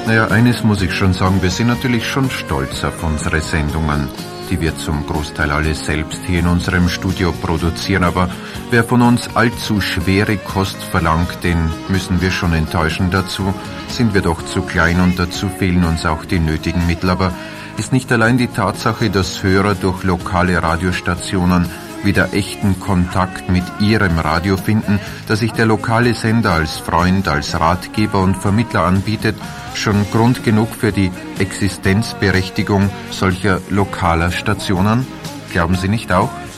Naja, eines muss ich schon sagen, wir sind natürlich schon stolz auf unsere Sendungen, die wir zum Großteil alle selbst hier in unserem Studio produzieren, aber wer von uns allzu schwere Kost verlangt, den müssen wir schon enttäuschen. Dazu sind wir doch zu klein und dazu fehlen uns auch die nötigen Mittel, aber ist nicht allein die Tatsache, dass Hörer durch lokale Radiostationen wieder echten Kontakt mit ihrem Radio finden, dass sich der lokale Sender als Freund, als Ratgeber und Vermittler anbietet, schon Grund genug für die Existenzberechtigung solcher lokaler Stationen? Glauben Sie nicht auch?